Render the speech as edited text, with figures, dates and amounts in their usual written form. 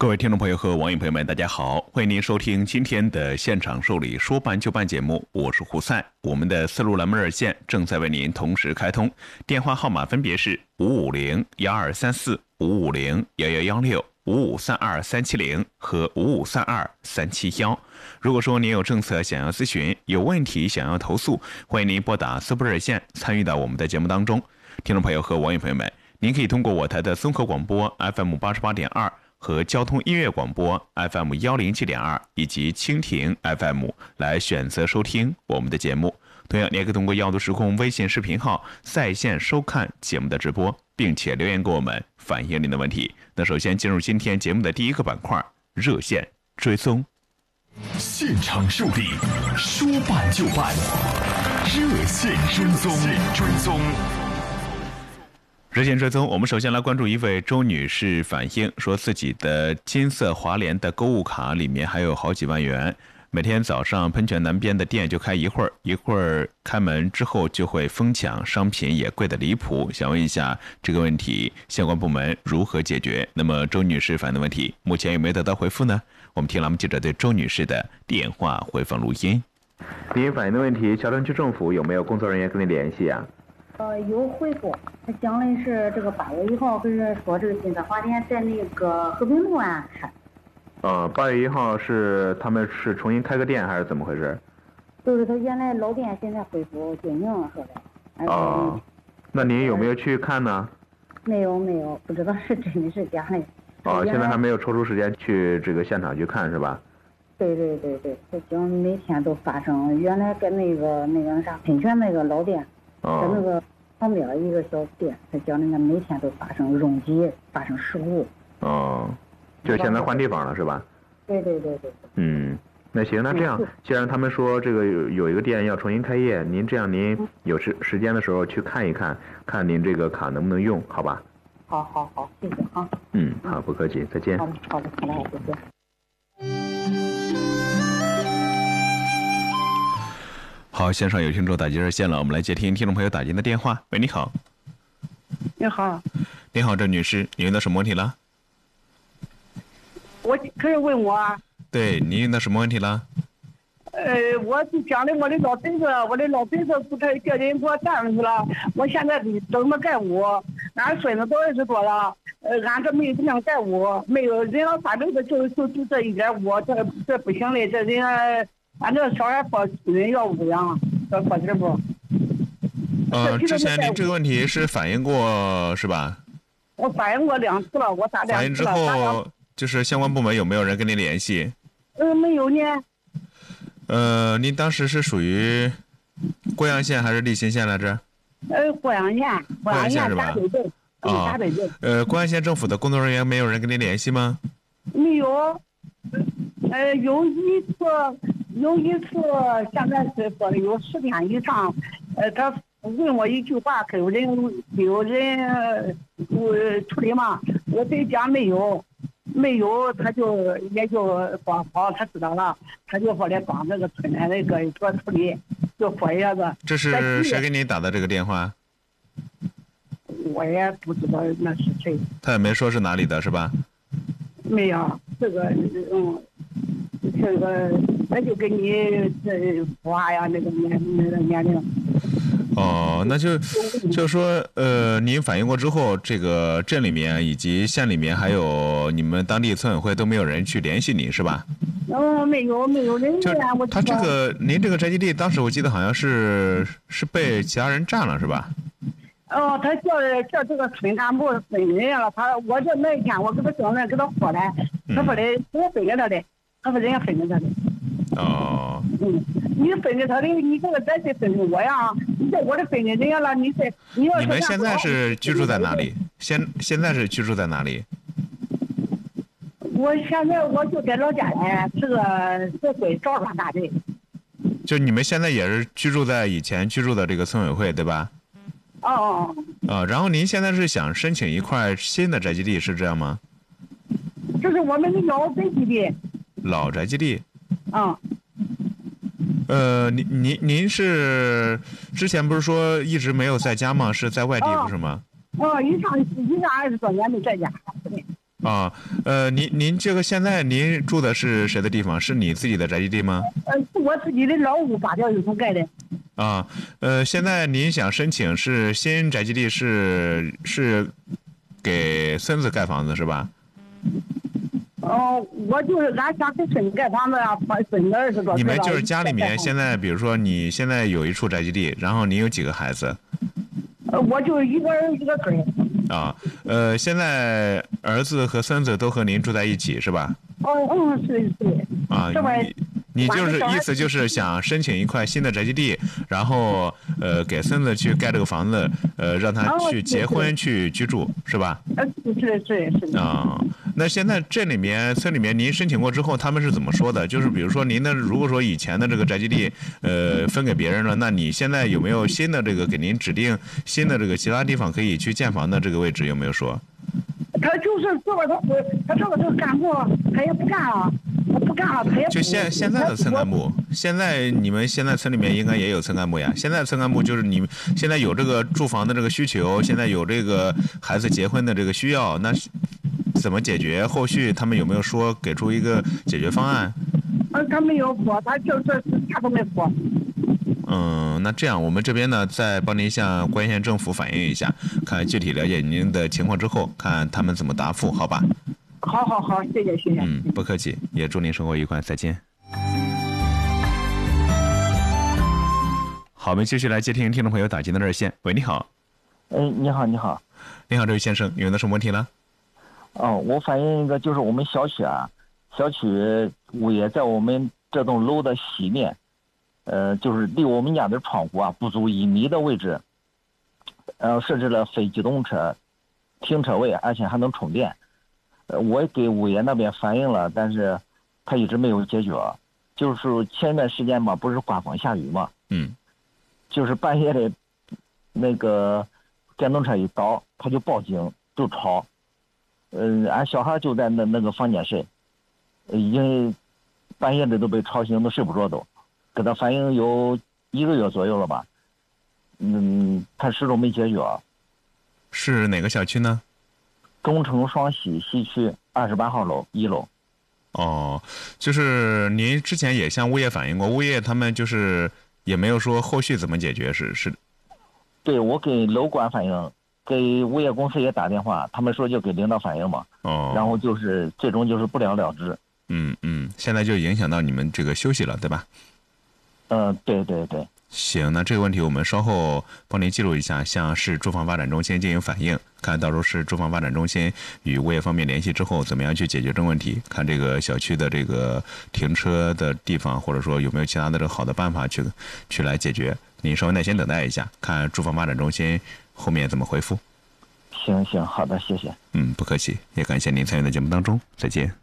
各位听众朋友和网友朋友们，大家好，欢迎您收听今天的现场受理说办就办节目，我是胡赛。我们的4路栏目热线正在为您同时开通，电话号码分别是550-1234、550-1116、5532370和5532371。如果说您有政策想要咨询，有问题想要投诉，欢迎您拨打4部热线参与到我们的节目当中。听众朋友和网友朋友们，您可以通过我台的综合广播 FM88.2和交通音乐广播 FM107.2 以及蜻蜓 FM 来选择收听我们的节目。同样，你也可以通过耀都时空微信视频号在线收看节目的直播，并且留言给我们反映您的问题。那首先进入今天节目的第一个板块，热线追踪。 现场受理，说办就办，热线追踪。 热线追踪，我们首先来关注一位周女士反映，说自己的金色华联的购物卡里面还有好几万元，每天早上喷泉南边的店就开一会儿开门之后就会疯抢，商品也贵得离谱。想问一下这个问题相关部门如何解决？那么周女士反映的问题目前有没有得到回复呢？我们听栏目记者对周女士的电话回放录音。您反映的问题，桥城区政府有没有工作人员跟您联系啊？ 有回复，他讲的是这个8月1号，是说这个金色华联在那个和平路啊开。 8月1号是他们是重新开个店还是怎么回事？ 就是他原来老店现在恢复经营了，说的。 那您有没有去看呢？ 没有，不知道是真的是假的。 现在还没有抽出时间去这个现场去看是吧？ 对，他讲每天都发生，原来跟那个啥喷泉那个老店。在那个旁边一个小店，他讲那个每天都发生拥挤，发生事故。 就现在换地方了是吧？ 对。 那行，那这样，既然他们说这个有一个店要重新开业，您有时间的时候去看一看，看您这个卡能不能用，好吧？ 好，谢谢啊。 好，不客气，再见。 好的，再见。 好，线上有听众打进热线了，我们来接听听众朋友打进的电话。喂，你好。 你好。 你好，郑女士，你遇到什么问题了？ 我可以问我啊？ 对，你遇到什么问题了？ 我是讲的我的老孙子不太叫人给我占上去了，我现在怎么盖屋？俺孙子都20多了，俺这没有想盖屋，没有人老3辈子就这一点屋，这不行的，这人俺这小孩报人要屋养，这报信不？ 之前您这个问题是反映过是吧？ 我反映过2次了，我打2次了。 反映之后，就是相关部门有没有人跟您联系？ 没有呢。 您当时是属于贵阳县还是利辛县来着？ 贵阳县是吧？ 大北镇。 贵阳县政府的工作人员没有人跟您联系吗？ 没有。有一次，现在是说的有10天以上，他问我一句话，有人处理吗？我得讲没有，他也就光好，他知道了，他就说来帮这个村来那个做处理，就说一下子。 这是谁给你打的这个电话？ 我也不知道那是谁。 他也没说是哪里的，是吧？ 没有，这个那就跟你话呀，那个年龄。 那就说您反映过之后，这个镇里面以及县里面还有你们当地村委会都没有人去联系你是吧？ 没有人联。 他这个您这个宅基地当时我记得好像是被其他人占了是吧？ 他叫这个村干部分人了，我这那一天我给他整的给他说来，他说的我分给他的，他说人家分给他的。你分给他的，你这个再去分给我呀？你在我的分给人家了，你们现在是居住在哪里？现在是居住在哪里？ 我现在我就在老家呢，这归赵庄大队。 就你们现在也是居住在以前居住的这个村委会对吧？然后您现在是想申请一块新的宅基地是这样吗？ 这是我们的老宅基地。 老宅基地。您是之前不是说一直没有在家吗？是在外地不是吗？ 一上20多年没在家。 啊，您这个现在您住的是谁的地方？是你自己的宅基地吗？ 是我自己的老屋8条有头盖的。 啊，现在您想申请是新宅基地是给孙子盖房子是吧？ 我就是俺想给孙子盖房子啊，孙子20多岁了。 你们就是家里面现在，比如说你现在有一处宅基地，然后你有几个孩子？ 我就一个儿一个孙。 啊，现在儿子和孙子都和您住在一起是吧？ 是。 啊，你就是意思就是想申请一块新的宅基地，然后给孙子去盖这个房子，让他去结婚去居住是吧？ 是。 啊，那现在村里面您申请过之后，他们是怎么说的？就是比如说您的如果说以前的这个宅基地分给别人了，那你现在有没有新的这个给您指定新的这个其他地方可以去建房的这个位置有没有说？ 他就是这个他这个就干活，他也不干了。不干了，他也不。 就现在的村干部，现在你们现在村里面应该也有村干部呀。现在村干部就是你们现在有这个住房的这个需求，现在有这个孩子结婚的这个需要，那怎么解决？后续他们有没有说给出一个解决方案？ 他没有说，他就是啥都没说。 那这样我们这边呢，再帮您向关县政府反映一下，看具体了解您的情况之后，看他们怎么答复，好吧？ 好，谢谢。 不客气，也祝您生活愉快，再见。好，我们继续来接听听众朋友打进的热线。喂，你好。 你好。 你好，这位先生，有的什么问题呢？ 我反映一个，就是我们小区物业在我们这栋楼的西面，就是离我们家的窗户不足1米的位置，设置了非机动车停车位，而且还能充电。我给物业那边反映了，但是他一直没有解决。就是前一段时间不是刮风下雨嘛，就是半夜的那个电动车一倒，他就报警就吵，俺小孩就在那个房间睡，因为半夜的都被吵醒，都睡不着都，给他反映有1个月左右了吧，他始终没解决。 是哪个小区呢？ 中城双溪西区28号楼1楼。 就是您之前也向物业反映过，物业他们就是也没有说后续怎么解决，是？ 对，我给楼管反映，给物业公司也打电话，他们说就给领导反映嘛。然后就是最终就是不了了之。 现在就影响到你们这个休息了，对吧？ 对。 行，那这个问题我们稍后帮您记录一下，向市住房发展中心进行反映，看到时候市住房发展中心与物业方面联系之后，怎么样去解决这个问题？看这个小区的这个停车的地方，或者说有没有其他的这个好的办法去来解决。您稍微耐心等待一下，看住房发展中心后面怎么回复。 行，好的，谢谢。 不客气，也感谢您参与的节目当中，再见。